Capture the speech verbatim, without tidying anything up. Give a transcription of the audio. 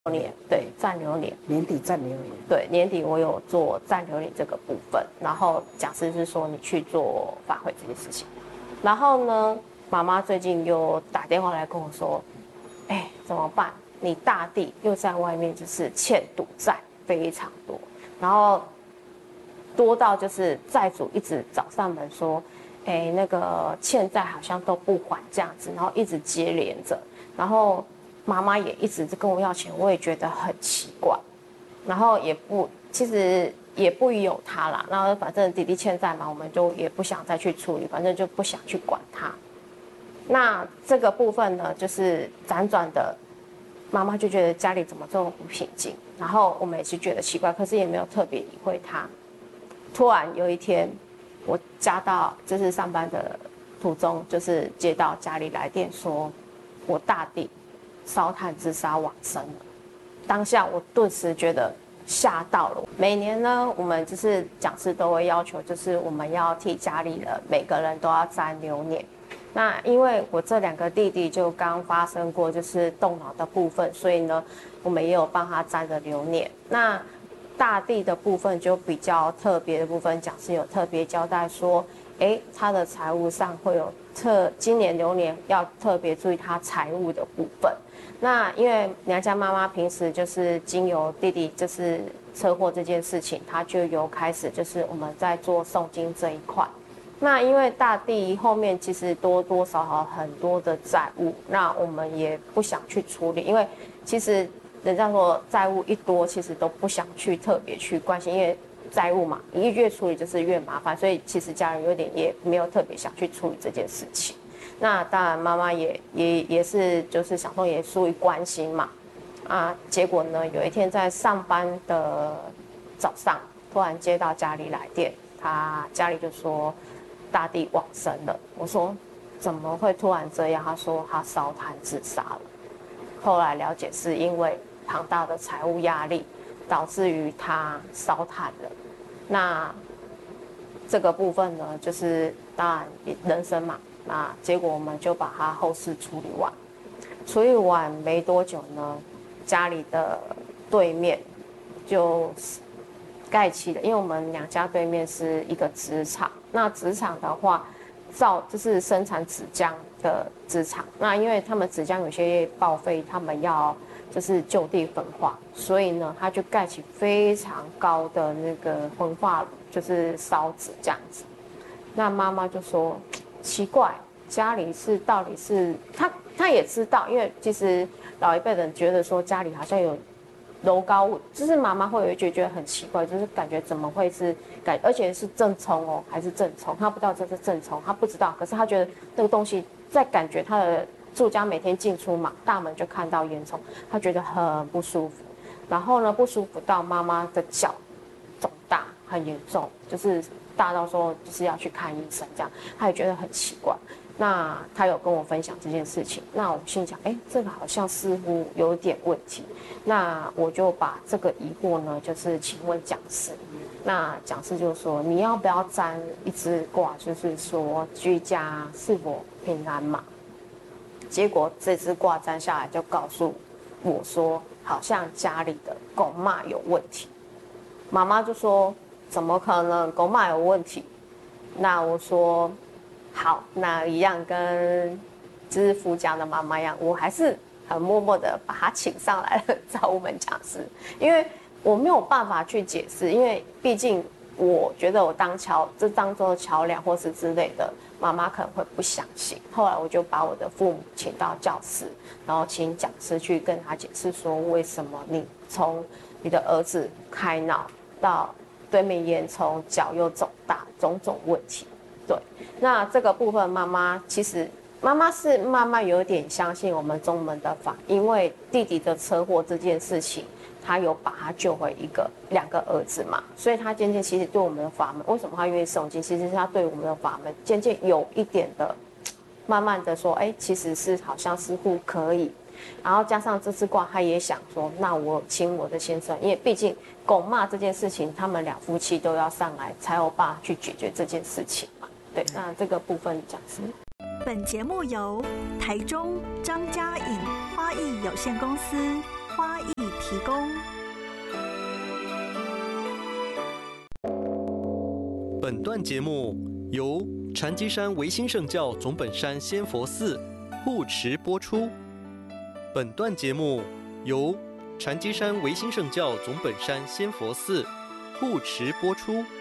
年，对，暂留年， 年底暂留年， 对，年底我有做暂留年这个部分，然后讲师是说你去做法会这件事情，然后呢，妈妈最近又打电话来跟我说，哎，怎么办？你大弟又在外面就是欠赌债非常多，然后多到就是债主一直找上门说，哎，那个欠债好像都不还这样子，然后一直接连着，然后。妈妈也一直跟我要钱，我也觉得很奇怪，然后也不，其实也不疑有他啦。然后反正弟弟欠债嘛，我们就也不想再去处理，反正就不想去管他。那这个部分呢，就是辗转的，妈妈就觉得家里怎么这么不平静，然后我们也是觉得奇怪，可是也没有特别理会他。突然有一天，我家到就是上班的途中，就是接到家里来电说，我大弟烧炭自杀往生了，当下我顿时觉得吓到了。每年呢，我们就是讲师都会要求，就是我们要替家里的每个人都要沾流年。那因为我这两个弟弟就刚发生过就是动脑的部分，所以呢，我们也有帮他沾着流年。那大弟的部分就比较特别的部分，讲师有特别交代说，哎，他的财务上会有特今年流年要特别注意他财务的部分。那因为娘家妈妈平时就是经由弟弟就是车祸这件事情，他就有开始就是我们在做诵经这一块。那因为大弟后面其实多多少少很多的债务，那我们也不想去处理，因为其实人家说债务一多，其实都不想去特别去关心，因为债务嘛，你越处理就是越麻烦，所以其实家人有点也没有特别想去处理这件事情。那当然，妈妈也也也是，就是想说也出于关心嘛，啊，结果呢，有一天在上班的早上，突然接到家里来电，他家里就说大弟往生了。我说怎么会突然这样？他说他烧炭自杀了。后来了解是因为庞大的财务压力，导致于他烧炭了。那这个部分呢，就是当然人生嘛。那结果我们就把它后事处理完，处理完没多久呢，家里的对面就盖起了，因为我们娘家对面是一个纸厂，那纸厂的话，造就是生产纸浆的纸厂，那因为他们纸浆有些报废，他们要就是就地焚化，所以呢，他就盖起非常高的那个焚化炉，就是烧纸这样子。那妈妈就说。奇怪，家里是到底是他他也知道，因为其实老一辈人觉得说家里好像有楼高物，就是妈妈会有一觉觉得很奇怪，就是感觉怎么会是感，而且是正冲哦，还是正冲，他不知道这是正冲，他不知道，可是他觉得那个东西在感觉他的住家每天进出嘛，大门就看到烟囱，他觉得很不舒服，然后呢不舒服到妈妈的脚肿大很严重，就是大到说就是要去看医生这样，他也觉得很奇怪。那他有跟我分享这件事情，那我心想，哎，这个好像似乎有点问题。那我就把这个疑惑呢，就是请问讲师。那讲师就说，你要不要占一支卦，就是说居家是否平安嘛？结果这支卦占下来就告诉我说，好像家里的狗妈有问题。妈妈就说，怎么可能狗妈有问题？那我说好，那一样跟知府讲的妈妈一样，我还是很默默的把他请上来了，找我们讲师，因为我没有办法去解释，因为毕竟我觉得我当桥这当做桥梁或是之类的，妈妈可能会不相信。后来我就把我的父母请到教室，然后请讲师去跟他解释说，为什么你从你的儿子开脑到对面烟囱，脚又肿大，种种问题。对，那这个部分妈妈其实妈妈是慢慢有点相信我们宗门的法，因为弟弟的车祸这件事情，他有把他救回一个两个儿子嘛，所以他渐渐其实对我们的法门，为什么他愿意诵经，其实是他对我们的法门渐渐有一点的，慢慢的说，哎，其实是好像似乎可以。然后加上这次卦，他也想说，那我请我的先生，因为毕竟狗骂这件事情，他们两夫妻都要上来，才有办法去解决这件事情嘛。对，那这个部分讲是。 本节目由台中张家颖花艺有限公司花艺提供。 本段节目由禅机山维新圣教总本山仙佛寺护持播出。本段节目由禅机山维新圣教总本山仙佛寺护持播出。